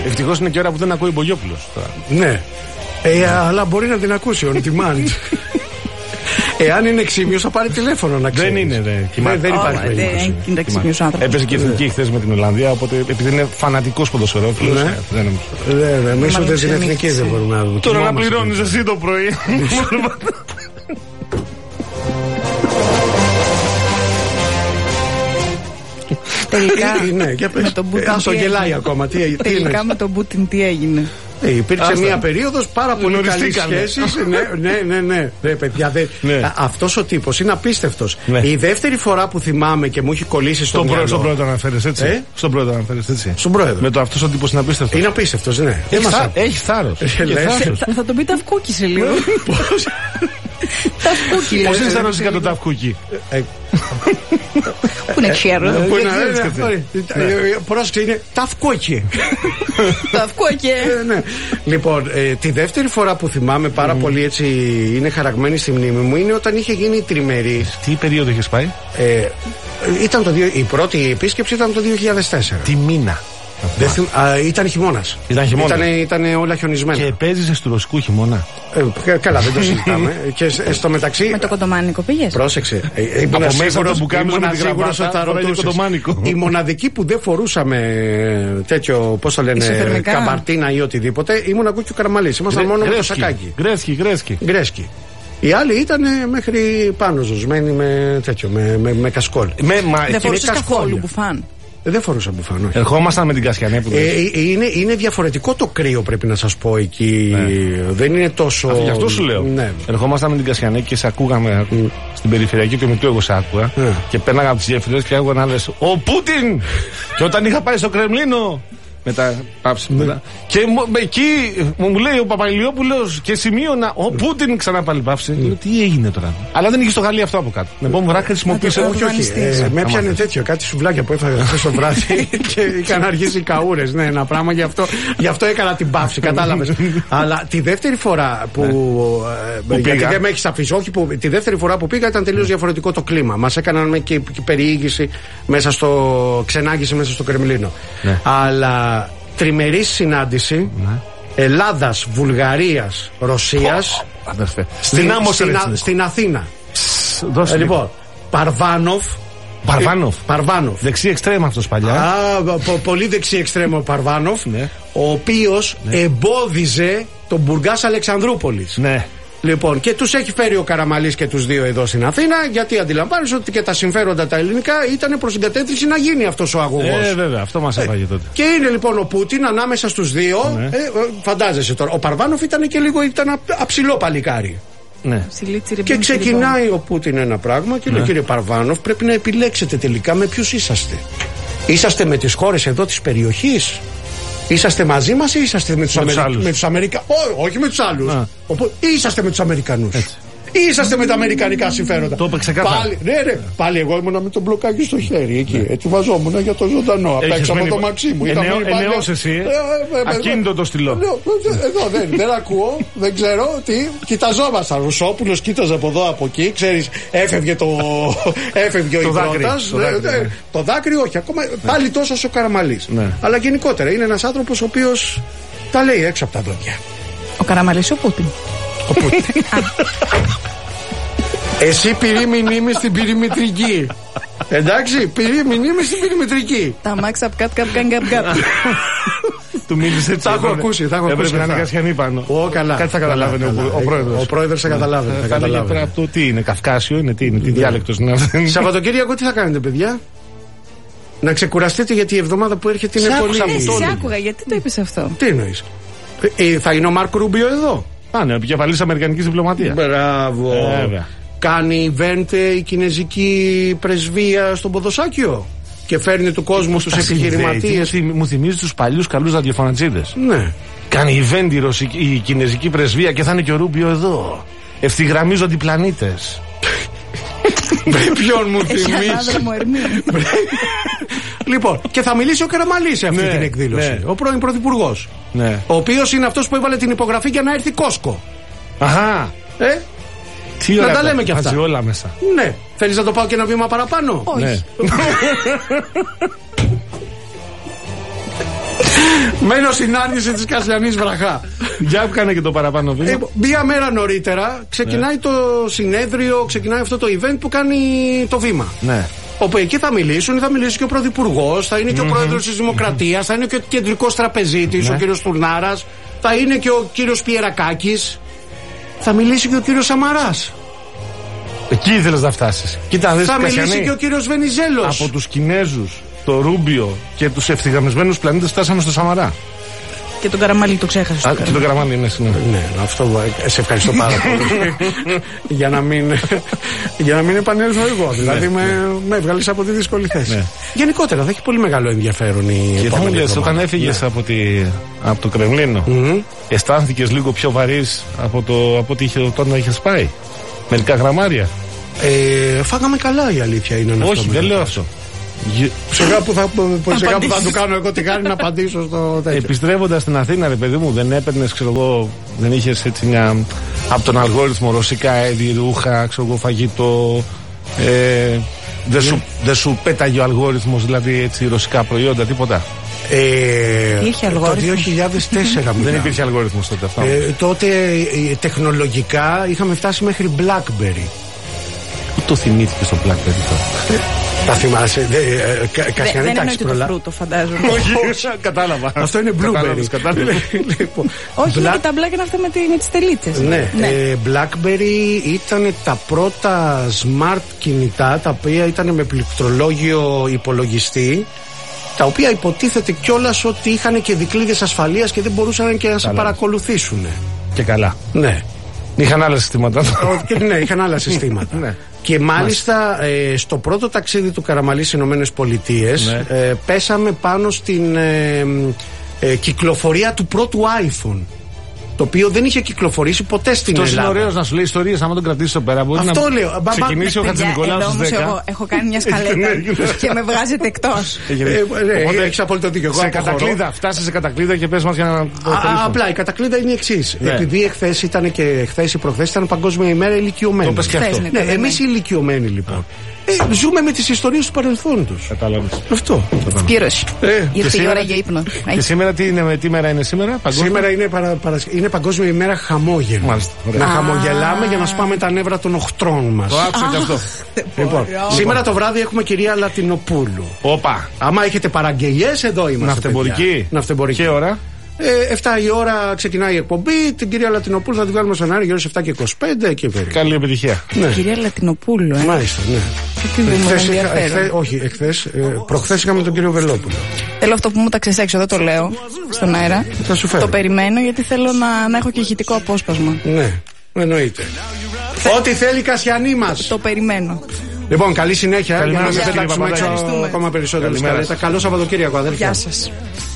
Ευτυχώς είναι και ώρα που δεν ακούει ο Μπογιόπουλος. Ναι. Αλλά μπορεί να την ακούσει on demand. Εάν είναι εξήμιος θα πάρει τηλέφωνο να ξέρει. Δεν είναι, δεν υπάρχει περίπτωση. Είναι εξήμιος άνθρωπος. Έπαιζε και εθνική χθες με την Ολλανδία, οπότε επειδή είναι φανατικός ποδοσφαιρόφιλος. Εμείς ούτε στην εθνική δεν μπορούμε να δούμε. Τώρα να πληρώνεις εσύ το πρωί. Τελικά με τον Πούτιν. Άσο γελάει ακόμα. Τελικά με τον Πούτιν τι έγινε. Υπήρξε μια περίοδος πάρα πολύ καλής σχέσης. Ναι, παιδιά. Αυτός ο τύπος είναι απίστευτος. Η δεύτερη φορά που θυμάμαι και μου έχει κολλήσει στον μυαλό. Στον πρόεδρο αναφέρεσαι έτσι. Στον πρόεδρο αναφέρεσαι έτσι. Στον πρόεδρο. Με το αυτός ο τύπος είναι απίστευτος. Είναι απίστευτος, ναι. Έχει θάρρος. Θα τον πει ταυκούκι σε λίγο. Ταυκούκι. Πώς είναι στα ρωσικά το ταυκούκι? Πού είναι ξέρω. Πρόσεξε, είναι ταυκούκι. Ταυκούκι. Λοιπόν, τη δεύτερη φορά που θυμάμαι πάρα πολύ, έτσι είναι χαραγμένη στη μνήμη μου, είναι όταν είχε γίνει τριμερής. Τι περίοδο είχες πάει? Η πρώτη επίσκεψη ήταν το 2004. Τι μήνα? Ήταν χειμώνας. Ήταν όλα χιονισμένα. Και επέζησες του ρωσικού χειμώνα? Καλά, δεν το συζητάμε. Και στο μεταξύ. Με το κοντομάνικο πήγες? Πρόσεξε. Από μέσα το μπουκάμισο με τη γραμμάτα φοράει κοντομάνικο. Η μοναδική που δεν φορούσαμε τέτοιο, πώς το λένε, καμπαρτίνα ή οτιδήποτε, ήμουν εγώ και ο Καραμαλής. Ήμασταν μόνο με το σακάκι. Γκρέσκι. Οι άλλοι ήταν μέχρι πάνω ζωσμένοι με τέτοιο, με κασκόλ. Δεν φορούσες καθόλου μπουφάν? Δεν φορούσα μπουφάν, όχι. Ερχόμασταν με την Κασιανέ. Είναι διαφορετικό το κρύο, πρέπει να σας πω εκεί. Δεν είναι τόσο. Γι' αυτό σου λέω. Ναι. Ερχόμασταν με την Κασιανέ και σε ακούγαμε στην περιφερειακή του Μητρού. Εγώ σε άκουγα. Και πέναγα από τις γέφυρες και άκουγα να λες ο Πούτιν! Και όταν είχα πάει στο Κρεμλίνο. Μετά πάψει μετά. Και εκεί μου λέει ο Παπαϊλιόπουλος και σημείωνα ο Πούτιν ξανά πάλι πάψει. Λέω τι έγινε τώρα? Αλλά δεν είχε στο Γαλλία αυτό από κάτω. Με επόμενη φορά χρησιμοποίησε. Όχι. Με έπιανε τέτοιο, κάτι σουβλάκια που έφαγα χθες το βράδυ και είχαν αρχίσει οι καούρες. Ναι, ένα πράγμα γι' αυτό έκανα την πάυση, κατάλαβες. Αλλά τη δεύτερη φορά που. Γιατί δεν με έχεις αφήσει. Όχι, τη δεύτερη φορά που πήγα ήταν τελείως διαφορετικό το κλίμα. Μας έκαναν και περιήγηση μέσα στο. Ξενάγηση μέσα στο Κρεμλίνο. Αλλά. Τριμερής συνάντηση Ελλάδας, Βουλγαρίας, Ρωσίας στην Αθήνα. Λοιπόν, Παρβάνοφ. Δεξί εξτρέμ αυτός παλιά. Πολύ δεξί εξτρέμ ο Παρβάνοφ, ο οποίος εμπόδιζε τον Μπουργκάς Αλεξανδρούπολης. Ναι. Λοιπόν, και τους έχει φέρει ο Καραμαλής και τους δύο εδώ στην Αθήνα, γιατί αντιλαμβάνεσαι ότι και τα συμφέροντα τα ελληνικά ήταν προς την κατεύθυνση να γίνει αυτός ο αγωγός. Βέβαια, αυτό μας έφαγε τότε. Και είναι λοιπόν ο Πούτιν ανάμεσα στους δύο. Φαντάζεσαι τώρα. Ο Παρβάνοφ ήταν και λίγο αψηλό παλικάρι. Ναι. Και ξεκινάει ο Πούτιν ένα πράγμα και λέει: κύριε Παρβάνοφ, πρέπει να επιλέξετε τελικά με ποιους είσαστε. Είσαστε με τις χώρες εδώ της περιοχής? Είσαστε μαζί μας ή είσαστε με τους Αμερικανούς? Όχι με τους άλλους. Είσαστε με τους Αμερικανούς. Ή είσαστε με τα αμερικανικά συμφέροντα? Το είπε ξεκάθαρα. Πάλι εγώ ήμουνα με τον μπλοκάκι στο χέρι εκεί. Ετοιμαζόμουν για το ζωντανό. Απέξα από το μαξί μου. Ενεώς εσύ. Ακίνητο το στυλό. Εδώ δεν ακούω, δεν ξέρω τι. Κοιταζόμασταν. Ο Ρουσόπουλος κοίταζε από εδώ από εκεί. Ξέρεις, έφευγε ο Ιδρώτας. Το δάκρυ όχι. Ακόμα πάλι τόσο ο Καραμαλής. Αλλά γενικότερα είναι ένας άνθρωπος ο οποίος τα λέει έξω από τα δόντια. Ο Καραμαλής ο Πούτιν. Εσύ πυρή μηνύμη στην πυρημητρική. Εντάξει, πυρή μηνύμη στην πυρημητρική. Τα μάξα απ' κάτ καπ. Του μίλησε έτσι. Τα έχω ακούσει. Έπρεπε να είναι Κασιανή πάνω. Κάτι θα καταλάβαινε ο πρόεδρος. Ο πρόεδρος θα καταλάβαινε. Θα έλεγε τώρα αυτό τι είναι, Καυκάσιο είναι, τι διάλεκτος είναι αυτό? Σαββατοκύριακο τι θα κάνετε, παιδιά? Να ξεκουραστείτε γιατί η εβδομάδα που έρχεται είναι πολύ. Σε άκουγα, γιατί το είπες αυτό? Τι εννοείς? Θα είναι ο Μάρκο Ρούμπιο εδώ? Είναι επικεφαλής Αμερικανικής διπλωματίας. Μπράβο. Κάνει event η κινέζικη πρεσβεία στον Ποδοσάκιο και φέρνει του κόσμου τους επιχειρηματίες. Μου θυμίζει τους παλιούς καλούς ραδιοφωνατζίδες. Ναι. Κάνει event η κινέζικη πρεσβεία και θα είναι και ο Ρούμπιο εδώ. Ευθυγραμμίζονται οι πλανήτες. Ποιον μου θυμίζει? Λοιπόν, και θα μιλήσει ο Καραμαλής σε αυτή την εκδήλωση. Ο πρώην πρωθυπουργός. Ο οποίος είναι αυτός που έβαλε την υπογραφή για να έρθει Κόσκο. Αχα. Να τα λέμε και αυτά. Όλα μέσα. Ναι. Θέλεις να το πάω και ένα βήμα παραπάνω? Όχι. Μένω στην άρνηση της Κασιανής βραχά. Για κάνε και το παραπάνω βήμα. Μία μέρα νωρίτερα ξεκινάει το συνέδριο, ξεκινάει αυτό το event που κάνει το βήμα. Ναι. Όπου εκεί θα μιλήσουν, θα μιλήσει και ο Πρωθυπουργός, θα είναι και ο Πρόεδρος της Δημοκρατίας, θα είναι και ο Κεντρικός Τραπεζίτης, ο κύριος Τουρνάρας, θα είναι και ο κύριος Πιερακάκης, θα μιλήσει και ο κύριος Σαμαράς. Εκεί ήθελες να φτάσεις. Κοίτα, θα μιλήσει και ο κύριος Βενιζέλος. Από τους Κινέζους, το Ρούμπιο και τους ευθυγραμμισμένους πλανήτες φτάσαμε στο Σαμαρά. Και τον Καραμαλή το ξέχασα. Και τον Καραμαλή, ναι, συνέχεια. Ναι, αυτό σε ευχαριστώ πάρα πολύ. για να μην επανέλθω εγώ. Δηλαδή με έβγαλες από τη δύσκολη θέση. Ναι. Γενικότερα θα έχει πολύ μεγάλο ενδιαφέρον η και θα μου λες, όταν έφυγες από το Κρεμλίνο, αισθάνθηκες λίγο πιο βαρύς από ό,τι όταν είχες πάει? Μερικά γραμμάρια. Φάγαμε καλά, η αλήθεια είναι. Όχι, δεν λέω αυτό. Σιγά που θα του κάνω εγώ τη χάρη να απαντήσω στο τέτοιο. Επιστρέφοντας στην Αθήνα, ρε παιδί μου, δεν έπαιρνες, ξέρω εγώ, δεν είχες έτσι μια από τον αλγόριθμο ρωσικά έδη, ρούχα, ξέρω εγώ, φαγητό. Δεν σου πέταγε ο αλγόριθμος, δηλαδή έτσι ρωσικά προϊόντα, τίποτα? Είχε αλγόριθμο. Το 2004 δεν υπήρχε αλγόριθμος τότε. Τότε τεχνολογικά είχαμε φτάσει μέχρι BlackBerry. Πού το θυμήθηκες το BlackBerry τώρα? Τα θυμάσαι? Δεν εννοείται το φρούτο, φαντάζομαι. Όχι, κατάλαβα. Αυτό είναι blueberry. Όχι, είναι και τα μπλάκ είναι αυτά με τις τελίτσες. Ναι, BlackBerry ήταν τα πρώτα smart κινητά τα οποία ήταν με πληκτρολόγιο υπολογιστή, τα οποία υποτίθεται κιόλας ότι είχαν και δικλείδες ασφαλείας και δεν μπορούσαν και να σε παρακολουθήσουν. Και καλά. Ναι. Είχαν άλλα συστήματα. Ναι, είχαν άλλα συστήματα. Ναι. Και μάλιστα στο πρώτο ταξίδι του Καραμαλή στις Ηνωμένες Πολιτείες πέσαμε πάνω στην κυκλοφορία του πρώτου iPhone, το οποίο δεν είχε κυκλοφορήσει ποτέ στην Ελλάδα. Αυτό είναι ωραίο να σου λέει ιστορίες, άμα τον κρατήσει εδώ πέρα. Μπορεί αυτό να λέω. Ξεκινήσει ο Χατζηνικολάου στις 10. Εγώ έχω κάνει μια σκαλέτα και με βγάζετε εκτός. Οπότε έχεις απόλυτο δίκιο. Σε κατακλείδα, φτάσεις σε κατακλείδα και πες μας για να. Απλά η κατακλείδα είναι η εξής. Επειδή εχθές ήταν και χθες ή προχθές ήταν Παγκόσμια ημέρα ηλικιωμένων. Το πες και αυτό. Εμείς οι ηλικιωμένοι λοιπόν ζούμε με τις ιστορίες του παρελθόντος. Κατάλαβες. Αυτό. Σπύρος. Ήρθε η ώρα για ύπνο. Και σήμερα τι μέρα είναι σήμερα? Σήμερα είναι Παγκόσμια ημέρα χαμόγελου. Να χαμογελάμε για να σπάμε τα νεύρα των οχτρών μας. Το άκουσα κι αυτό. Λοιπόν, σήμερα το βράδυ έχουμε κυρία Λατινοπούλου. Όπα. Άμα έχετε παραγγελίες, εδώ είμαστε. Ναυτεμπορική. Και ώρα? 7 η ώρα ξεκινάει η εκπομπή. Την κυρία Λατινοπούλου θα την βγάλουμε στον αέρα γύρω στις 7 και 25 εκεί πέρα. Καλή επιτυχία. Ναι. Κυρία Λατινοπούλου, Μάλιστα, ναι. Προχθές είχαμε τον κύριο Βελόπουλο. Θέλω αυτό που μου τα ξεσέξω, δεν το λέω στον αέρα. Θα σου φέρω. Το περιμένω γιατί θέλω να έχω και ηχητικό απόσπασμα. Ναι, εννοείται. Ό,τι θέλει η Κασιανή μας. Το περιμένω. Λοιπόν, καλή συνέχεια. Καλημέρα, για να μην πετάξουμε έξω ακόμα περισσότερο. Καλό Σαββατοκύριακο, αδέρφια. Γεια σας.